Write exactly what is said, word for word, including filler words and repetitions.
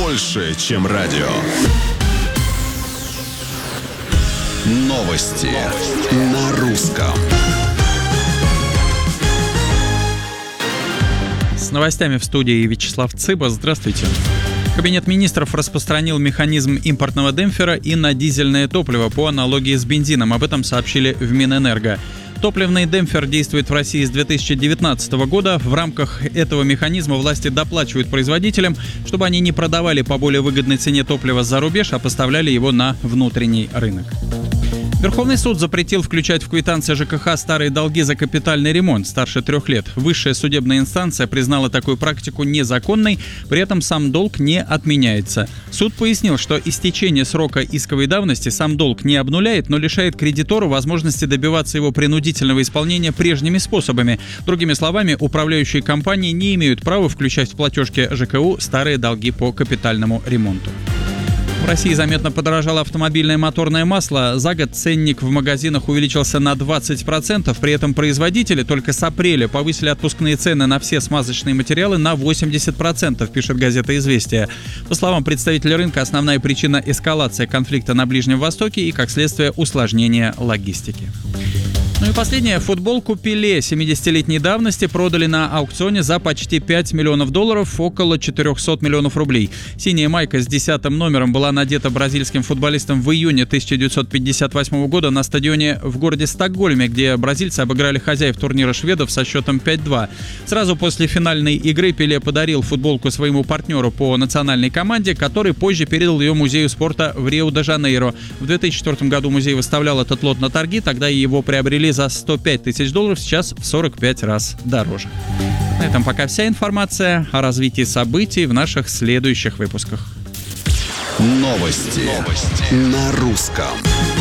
больше, чем радио. Новости на русском. С новостями в студии Вячеслав Цыба. Здравствуйте. Кабинет министров распространил механизм импортного демпфера и на дизельное топливо по аналогии с бензином. Об этом сообщили в Минэнерго. Топливный демпфер действует в России с две тысячи девятнадцатого года. В рамках этого механизма власти доплачивают производителям, чтобы они не продавали по более выгодной цене топлива за рубеж, а поставляли его на внутренний рынок. Верховный суд запретил включать в квитанции ЖКХ старые долги за капитальный ремонт старше трех лет. Высшая судебная инстанция признала такую практику незаконной, при этом сам долг не отменяется. Суд пояснил, что истечение срока исковой давности сам долг не обнуляет, но лишает кредитора возможности добиваться его принудительного исполнения прежними способами. Другими словами, управляющие компании не имеют права включать в платежки ЖКУ старые долги по капитальному ремонту. В России заметно подорожало автомобильное моторное масло. За год ценник в магазинах увеличился на двадцать процентов. При этом производители только с апреля повысили отпускные цены на все смазочные материалы на восемьдесят процентов, пишет газета «Известия». По словам представителя рынка, основная причина — эскалация конфликта на Ближнем Востоке и, как следствие, усложнение логистики. Ну и последнее. Футболку Пеле семидесятилетней давности продали на аукционе за почти пять миллионов долларов, около четыреста миллионов рублей. Синяя майка с десятым номером была надета бразильским футболистом в июне тысяча девятьсот пятьдесят восьмого года на стадионе в городе Стокгольме, где бразильцы обыграли хозяев турнира шведов со счетом пять-два. Сразу после финальной игры Пеле подарил футболку своему партнеру по национальной команде, который позже передал ее музею спорта в Рио-де-Жанейро. В две тысячи четвёртом году музей выставлял этот лот на торги, тогда его приобрели за сто пять тысяч долларов, сейчас в сорок пять раз дороже. На этом пока вся информация. О развитии событий в наших следующих выпусках. Новости, Новости. на русском.